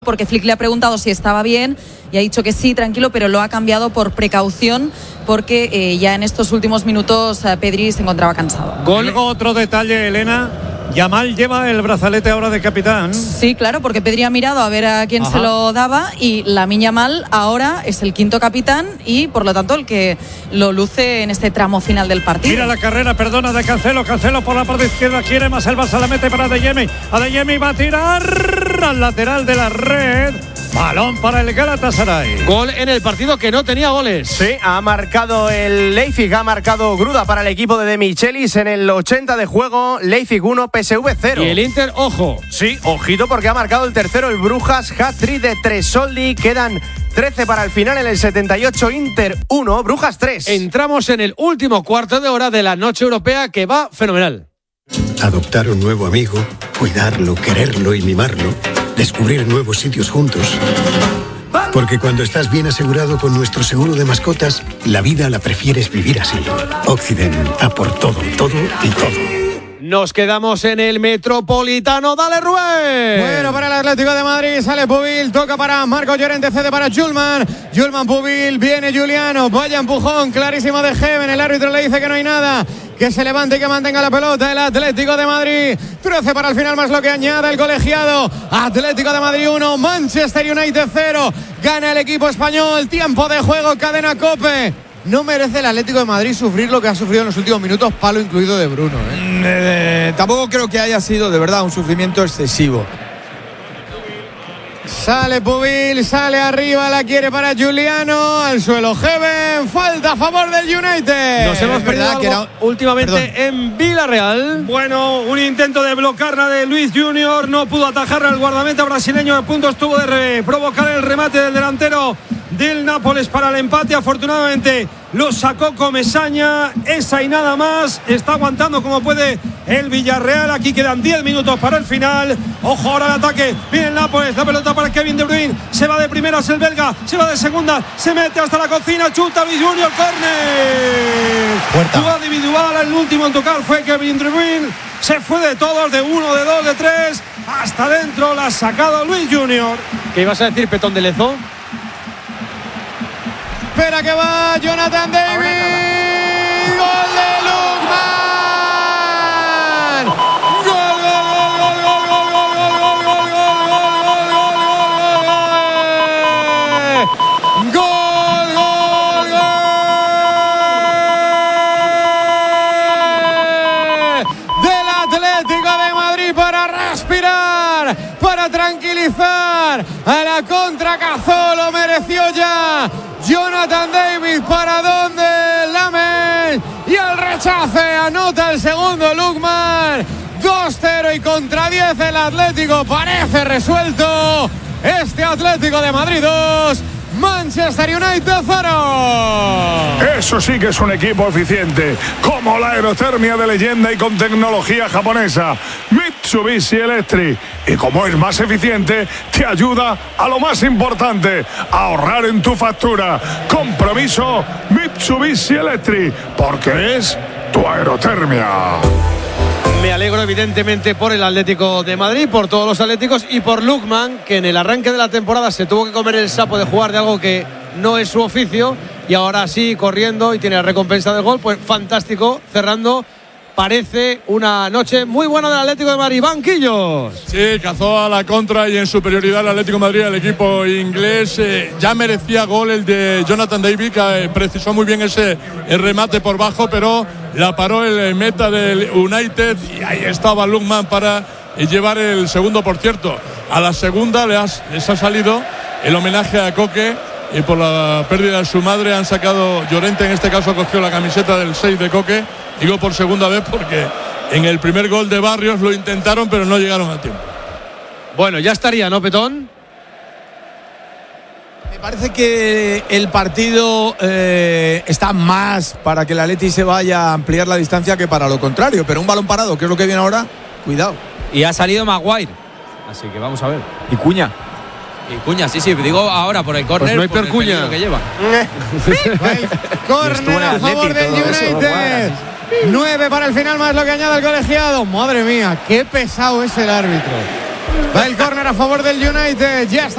porque Flick le ha preguntado si estaba bien y ha dicho que sí, tranquilo, pero lo ha cambiado por precaución porque ya en estos últimos minutos Pedri se encontraba cansado. Gol. Luego otro detalle, Elena. Yamal lleva el brazalete ahora de capitán. Sí, claro, porque Pedri ha mirado a ver a quién se lo daba y Lamine Yamal ahora es el quinto capitán y por lo tanto el que lo luce en este tramo final del partido. Mira la carrera, perdona, de Cancelo por la parte izquierda, quiere más el Barça, la mete para Adeyemi. Adeyemi va a tirar al lateral de la red. Balón para el Galatasaray. Gol en el partido que no tenía goles. Sí, ha marcado el Leipzig, ha marcado Gruda para el equipo de Michelis en el 80 de juego. Leipzig 1, PSV 0. Y el Inter, ojo. Sí, ojito porque ha marcado el tercero el Brujas, hat-trick de Tresoldi. Quedan 13 para el final en el 78, Inter 1, Brujas 3. Entramos en el último cuarto de hora de la noche europea que va fenomenal. Adoptar un nuevo amigo, cuidarlo, quererlo y mimarlo. Descubrir nuevos sitios juntos. Porque cuando estás bien asegurado con nuestro seguro de mascotas, la vida la prefieres vivir así. Occident, a por todo, todo y todo. Nos quedamos en el Metropolitano. ¡Dale, Rubén! Bueno, para el Atlético de Madrid sale Pubil, toca para Marco Llorente, cede para Julman. Julman, Pubil, viene Juliano. Vaya empujón, clarísimo de Heaven. El árbitro le dice que no hay nada. Que se levante y que mantenga la pelota el Atlético de Madrid. 13 para el final más lo que añade el colegiado. Atlético de Madrid 1, Manchester United 0. Gana el equipo español. Tiempo de juego, cadena COPE. No merece el Atlético de Madrid sufrir lo que ha sufrido en los últimos minutos, palo incluido de Bruno. Tampoco creo que haya sido de verdad un sufrimiento excesivo. Sale Pubil, sale arriba, la quiere para Juliano, al suelo Heaven, falta a favor del United. Nos hemos perdido algo últimamente en Villarreal. Bueno, un intento de blocarla de Luis Junior, no pudo atajarla el guardameta brasileño, a punto estuvo de provocar el remate del delantero del Nápoles para el empate. Afortunadamente lo sacó Comesaña, esa y nada más. Está aguantando como puede el Villarreal. Aquí quedan 10 minutos para el final. Ojo ahora el ataque, viene el Nápoles, la pelota para Kevin De Bruyne, se va de primeras el belga, se va de segunda, se mete hasta la cocina, chuta Luis Junior, córner. Jugada individual, el último en tocar fue Kevin De Bruyne. Se fue de todos, de uno, de dos, de tres, hasta dentro la ha sacado Luis Junior. ¿Qué ibas a decir, Petón de Lezo? Espera que va Jonathan David. Gol de Lookman. Del Atlético de Madrid para respirar, para tranquilizar a la contra. Cazó, lo mereció ya Jonathan David. ¿Para dónde? Lamen y el rechace, anota el segundo Lookman. 2-0 y contra 10 el Atlético, parece resuelto. Este Atlético de Madrid 2, Manchester United 0. Eso sí que es un equipo eficiente, como la aerotermia de leyenda y con tecnología japonesa, Mitsubishi Electric. Y como es más eficiente, te ayuda a lo más importante, a ahorrar en tu factura. Compromiso Mitsubishi Electric, porque es tu aerotermia. Me alegro evidentemente por el Atlético de Madrid, por todos los atléticos y por Lookman, que en el arranque de la temporada se tuvo que comer el sapo de jugar de algo que no es su oficio y ahora sí, corriendo y tiene la recompensa del gol. Pues fantástico, cerrando. Parece una noche muy buena del Atlético de Madrid. Banquillos. Sí, cazó a la contra y en superioridad el Atlético de Madrid, el equipo inglés. Ya merecía gol el de Jonathan David, que precisó muy bien ese remate por bajo, pero la paró el meta del United y ahí estaba Lookman para llevar el segundo. Por cierto, a la segunda les ha salido el homenaje a Coque. Y por la pérdida de su madre han sacado, Llorente en este caso cogió la camiseta del 6 de Coque, digo por segunda vez porque en el primer gol de Barrios lo intentaron pero no llegaron a tiempo. Bueno, ya estaría, ¿no, Petón? Me parece que el partido está más para que el Atleti se vaya a ampliar la distancia que para lo contrario, pero un balón parado, que es lo que viene ahora, cuidado. Y ha salido Maguire, así que vamos a ver. Y Cuña. Y Cuña, sí, digo ahora por el córner, pues no hay por el peligro que lleva. Córner a favor del United. 9 para el final más lo que añade el colegiado. Madre mía, qué pesado es el árbitro. Va el córner a favor del United. Ya está.